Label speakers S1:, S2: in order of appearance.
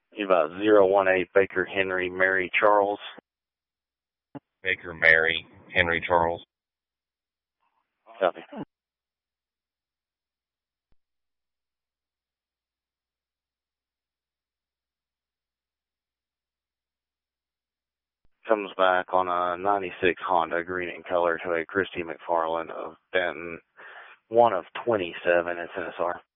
S1: About 018 Baker Henry Mary Charles.
S2: Baker Mary Henry Charles.
S1: Copy. Comes back on a 96 Honda, green in color, to a Christy McFarland of Benton, one of 27 at NSR.